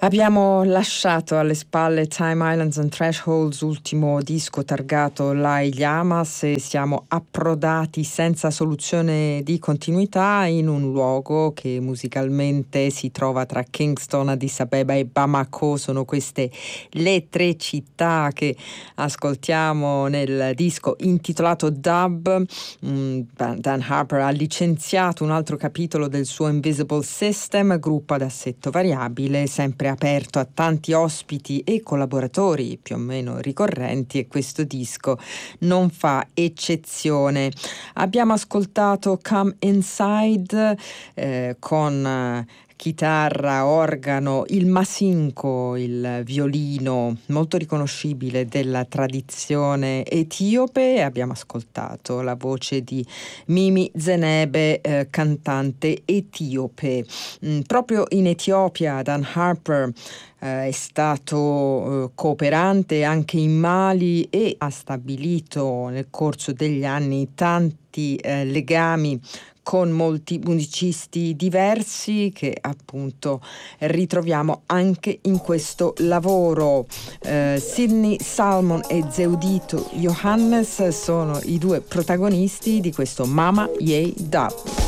Abbiamo lasciato alle spalle Time Islands and Thresholds, ultimo disco targato Lai Llamas, e siamo approdati senza soluzione di continuità in un luogo che musicalmente si trova tra Kingston, Addis Abeba e Bamako. Sono queste le tre città che ascoltiamo nel disco intitolato Dub. Dan Harper ha licenziato un altro capitolo del suo Invisible System, gruppo ad assetto variabile, sempre aperto a tanti ospiti e collaboratori più o meno ricorrenti, e questo disco non fa eccezione. Abbiamo ascoltato Come Inside con chitarra, organo, il masinco, il violino molto riconoscibile della tradizione etiope. Abbiamo ascoltato la voce di Mimi Zenebe, cantante etiope. Proprio in Etiopia Dan Harper è stato cooperante anche in Mali e ha stabilito nel corso degli anni tanti legami con molti musicisti diversi che appunto ritroviamo anche in questo lavoro. Sidney Salmon e Zeudito Johannes sono i due protagonisti di questo Mama Yei Dub.